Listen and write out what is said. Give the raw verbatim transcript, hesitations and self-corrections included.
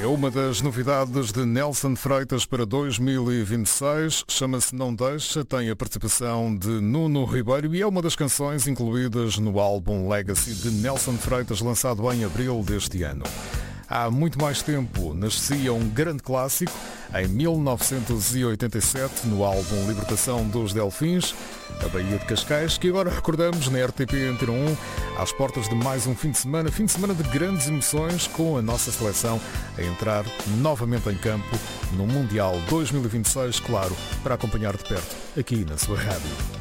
É uma das novidades de Nelson Freitas para dois mil e vinte e seis, chama-se Não Deixa, tem a participação de Nuno Ribeiro e é uma das canções incluídas no álbum Legacy de Nelson Freitas, lançado em abril deste ano. Há muito mais tempo nascia um grande clássico, em mil novecentos e oitenta e sete, no álbum Libertação dos Delfins, a Baía de Cascais, que agora recordamos na R T P Antena um, às portas de mais um fim de semana, fim de semana de grandes emoções, com a nossa seleção a entrar novamente em campo no Mundial dois mil e vinte e seis, claro, para acompanhar de perto, aqui na sua rádio.